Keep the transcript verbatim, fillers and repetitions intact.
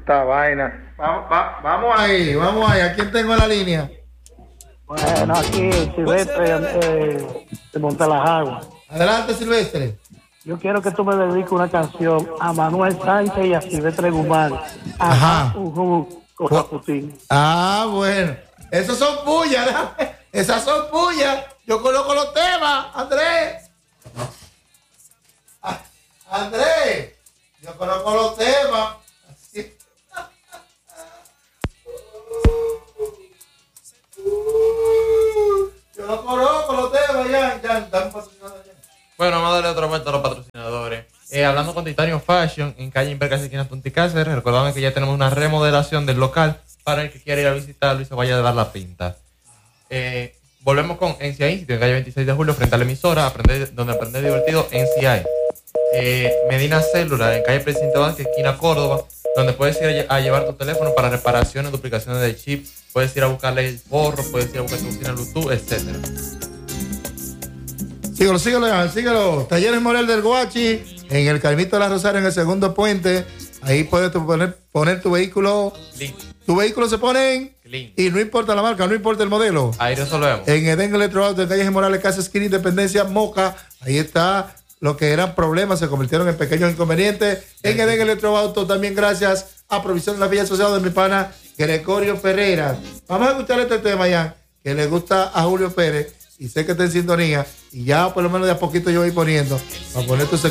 esta vaina. Vamos, va, vamos ahí, vamos ahí. ¿A quién tengo en la línea? Bueno, aquí Silvestre eh, de Montelajagua. Adelante, Silvestre. Yo quiero que tú me dediques una canción a Manuel Sánchez y a Silvestre Guzmán. Ajá. Uh, uh, Putin. Ah, bueno. Esos son puyas, ¿no? Esas son puyas. Yo conozco los temas, Andrés. Ah, Andrés, yo conozco los temas. Así. Yo no conozco los temas, ya, ya, dame un patrocinador ya. Bueno, vamos a darle otra vuelta a los patrocinadores. Eh, hablando con Titanium Fashion, en calle Invercas, esquina Tunticáceres, recordando que ya tenemos una remodelación del local para el que quiera ir a visitarlo y se vaya a dar la pinta. Eh, volvemos con N C I, sitio en calle veintiséis de julio, frente a la emisora, aprender, donde aprender divertido, N C I. Eh, Medina Célula, en calle Presidente Vázquez, esquina Córdoba, donde puedes ir a, a llevar tu teléfono para reparaciones, duplicaciones de chip, puedes ir a buscarle el forro, puedes ir a buscar tu bocina Bluetooth, etcétera. Síguelo, síguelo, síguelo. Talleres Morel del Guachi, en el Caimito de la Rosario, en el segundo puente. Ahí puedes tu poner, poner tu vehículo. Clean. Tu vehículo se pone Clean. Y no importa la marca, no importa el modelo. Ahí resolvemos. En Eden Electroauto, en Calle Morales, Casa Esquina, Independencia, Moca. Ahí está. Lo que eran problemas se convirtieron en pequeños inconvenientes. En Eden Electroauto, también gracias a Provisión de la Villa Asociada de mi pana Gregorio Ferreira. Vamos a escuchar este tema ya, que le gusta a Julio Pérez. Y sé que está en sintonía. Y ya por lo menos de a poquito yo voy poniendo. Para poner tu